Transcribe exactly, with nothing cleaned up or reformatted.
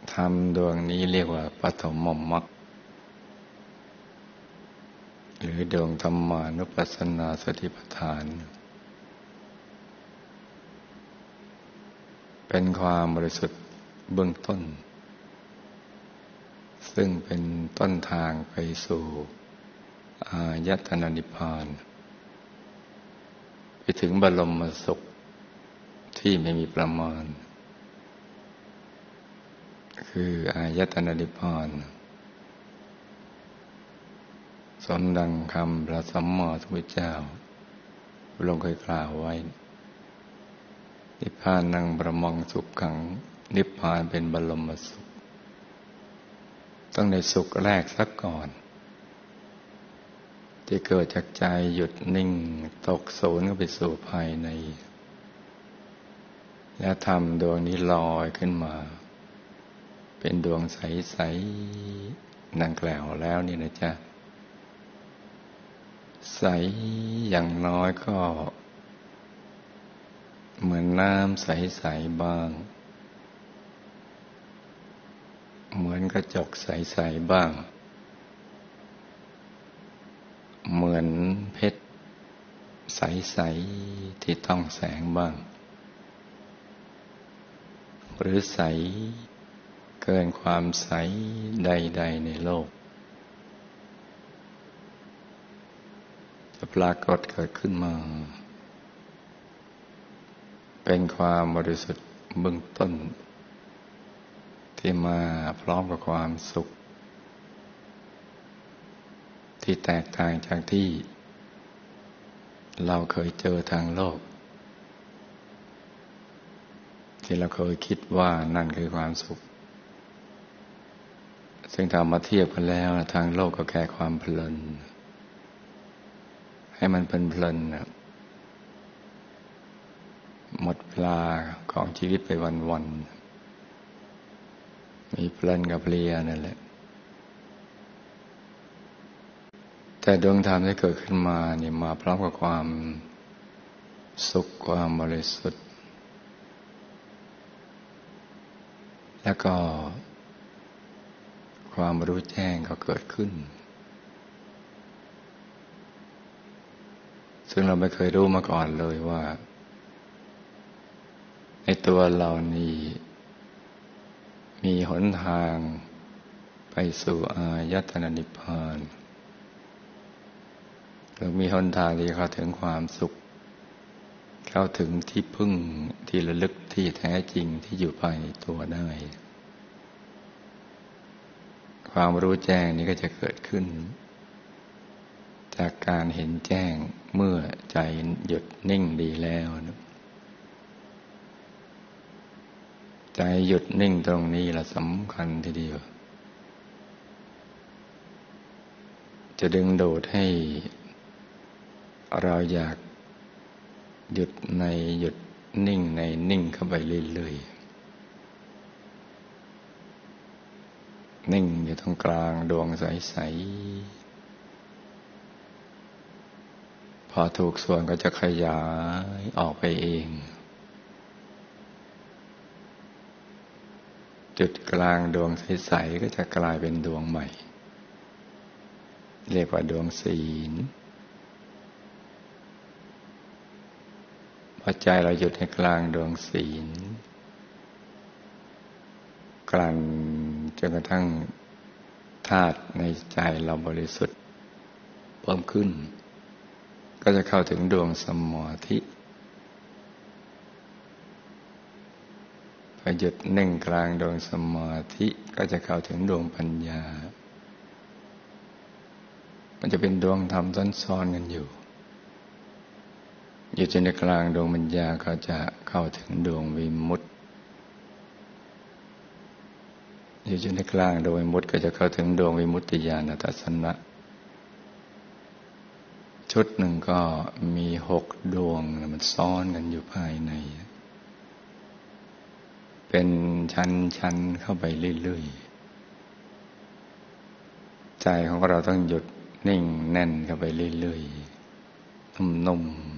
ธรรมดวงนี้เรียกว่าปฐมมรรคหรือดวงธรรมานุปัสสนาสติปัฏฐานเป็นความบริสุทธิ์เบื้องต้นซึ่งเป็นต้นทางไปสู่อายตนะนิพพานไปถึงบรมสุขที่ไม่มีประมาณคืออายตนะนิพพานสมดังคำพระสัมมาสัมพุทธเจ้าพระองค์เคยกล่าวไว้นิพพานังบรมังสุขขังนิพพานเป็นบรมสุขต้องในสุขแรกซะก่อนที่เกิดจากใจหยุดนิ่งตกศูนย์เข้าไปสู่ภายในและธรรมดวงนี้ลอยขึ้นมาเป็นดวงใสๆดังกล่าวแล้วนี่นะจ๊ะใสอย่างน้อยก็เหมือนน้ำใสๆบ้างเหมือนกระจกใสๆบ้างเหมือนเพชรใสๆที่ต้องแสงบ้างหรือใสเกินความใสใดๆในโลกจะปรากฏเกิดขึ้นมาเป็นความบริสุทธิ์เบื้องต้นที่มาพร้อมกับความสุขที่แตกต่างจากที่เราเคยเจอทางโลกที่เราเคยคิดว่านั่นคือความสุขซึ่งถ้ามาเทียบกันแล้วทางโลกก็แค่ความเพลินให้มันเป็นเพลินหมดเวลาของชีวิตไปวันๆมีเพลินกับเพลียนั่นแหละแต่ดวงธรรมที่เกิดขึ้นมาเนี่ยมาพร้อมกับความสุขความบริสุทธิ์แล้วก็ความรู้แจ้งก็เกิดขึ้นซึ่งเราไม่เคยรู้มาก่อนเลยว่าในตัวเรานี่มีหนทางไปสู่อายตนะนิพพานหรือมีหนทางที่เข้าถึงความสุขเข้าถึงที่พึ่งที่ระลึกที่แท้จริงที่อยู่ภายในตัวได้ความรู้แจ้งนี้ก็จะเกิดขึ้นจากการเห็นแจ้งเมื่อใจหยุดนิ่งดีแล้วนะใจหยุดนิ่งตรงนี้ละสำคัญทีเดียวจะดึงดูดให้เราอยากหยุดในหยุดนิ่งในนิ่งเข้าไปเรื่อยๆนิ่งอยู่ตรงกลางดวงใสๆพอถูกส่วนก็จะขยายออกไปเองจุดกลางดวงใสๆก็จะกลายเป็นดวงใหม่เรียกว่าดวงศีลพอใจเราหยุดในกลางดวงศีลกลั่นจนกระทั่งธาตุในใจเราบริสุทธิ์เพิ่มขึ้นก็จะเข้าถึงดวงสมาธิพอหยุดนิ่งกลางดวงสมาธิก็จะเข้าถึงดวงปัญญามันจะเป็นดวงธรรมซ้อนๆกันอยู่อยู่ในกลางดวงปัญญาก็จะเข้าถึงดวงวิมุตติอยู่ในกลางดวงวิมุตติก็จะเข้าถึงดวงวิมุตติญาณทัศนะชุดหนึ่งก็มีหกดวงมันซ้อนกันอยู่ภายในเป็นชั้นๆเข้าไปเรื่อยๆใจของเราต้องหยุดนิ่งแน่นเข้าไปเรื่อยๆนุ่มๆ